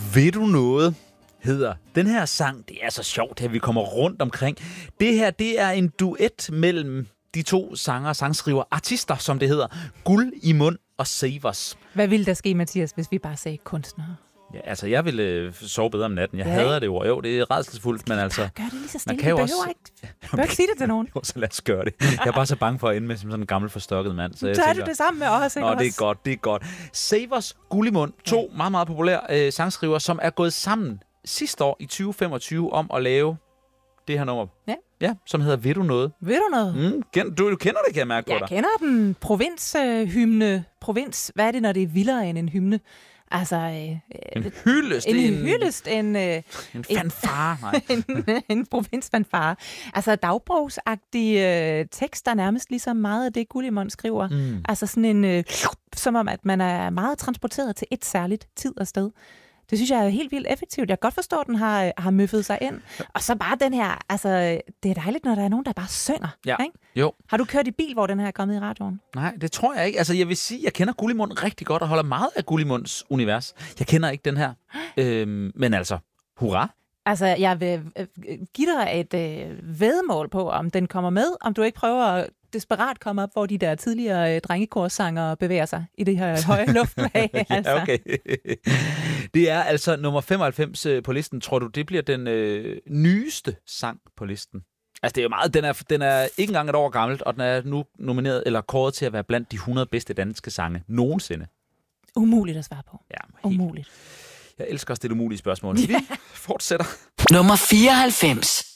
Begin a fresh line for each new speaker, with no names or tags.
Ved du noget, hedder den her sang. Det er så sjovt, at vi kommer rundt omkring. Det her, det er en duet mellem de to sangskriver, artister, som det hedder. Guld i mund og Savers.
Hvad ville der ske, Mathias, hvis vi bare sagde kunstnere?
Ja, altså, jeg ville sove bedre om natten. Jeg hader det ord. Jo, det er rædselsfuldt, men altså...
Gør det lige så stille.
Man kan jo
du
også...
behøver ikke sige det til nogen.
Jo, så lad os gøre det. Jeg er bare så bange for at ende med som sådan en gammel forstokket mand. Så
er du det sammen med os, ikke?
Nå, det er godt. Savers, Guld i mund. To meget, meget populære sangskriver, som er gået sammen sidste år i 2025 om at lave det her nummer. Ja, som hedder Ved du noget?
Ved du noget?
Du kender det, kan jeg mærke på dig.
Jeg kender den. Provinshymne. Hvad er det, når det er vildere end en hymne? Altså...
en hyldest.
En
fanfare.
en provinsfanfare. Altså dagbogsagtig tekst, der nærmest ligesom meget af det Gullimund skriver. Altså sådan en... som om, at man er meget transporteret til et særligt tid og sted. Det synes jeg er helt vildt effektivt. Jeg kan godt forstå, at den har møffet sig ind. Og så bare den her, altså, det er dejligt, når der er nogen, der bare synger.
Ja,
ikke?
Jo.
Har du kørt i bil, hvor den her er kommet i radioen?
Nej, det tror jeg ikke. Altså, jeg vil sige, jeg kender Gullimund rigtig godt og holder meget af Gullimunds univers. Jeg kender ikke den her. Men altså, hurra.
Altså, jeg vil give dig et væddemål på, om den kommer med, om du ikke prøver at desperat komme op, hvor de der tidligere drengekorsangere bevæger sig i det her høje luftlag. Altså.
Ja, okay. Det er altså nummer 95 på listen. Tror du, det bliver den nyeste sang på listen? Altså, det er jo meget. Den er ikke engang et år gammelt, og den er nu nomineret eller kåret til at være blandt de 100 bedste danske sange nogensinde.
Umuligt at svare på.
Ja,
umuligt.
Jeg elsker at stille umulige spørgsmål. Vi fortsætter.
Nummer 94.